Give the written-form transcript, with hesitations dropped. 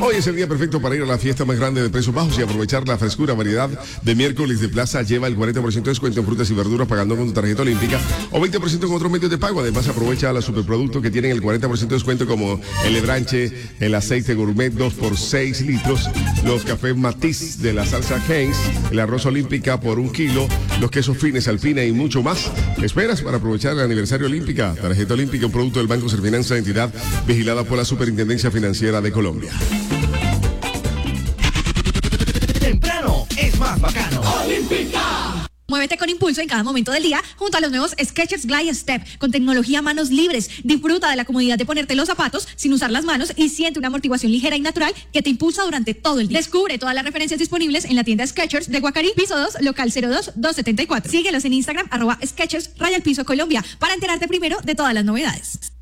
Hoy es el día perfecto para ir a la fiesta más grande de precios bajos y aprovechar la frescura, variedad de miércoles de Plaza. Lleva el 40% de descuento en frutas y verduras pagando con tu tarjeta olímpica o 20% con otros medios de pago. Además, aprovecha los superproductos que tienen el 40% de descuento como el lebranche, el aceite gourmet 2 por 6 litros, los cafés Matiz de la salsa Heinz, el arroz olímpica por 1 kilo, los quesos fines Alpina y mucho más. ¿Qué esperas para aprovechar el aniversario olímpica? Tarjeta olímpica, un producto del Banco Serfinanza, entidad vigilada por la Superintendencia Financiera de Colombia. Temprano es más bacano. ¡Olímpica! Muévete con impulso en cada momento del día junto a los nuevos Skechers Glide Step con tecnología manos libres. Disfruta de la comodidad de ponerte los zapatos sin usar las manos y siente una amortiguación ligera y natural que te impulsa durante todo el día. Descubre todas las referencias disponibles en la tienda Skechers de Guacarí, piso 2, local 02-274. Síguelos en Instagram, @Skechers_Colombia para enterarte primero de todas las novedades.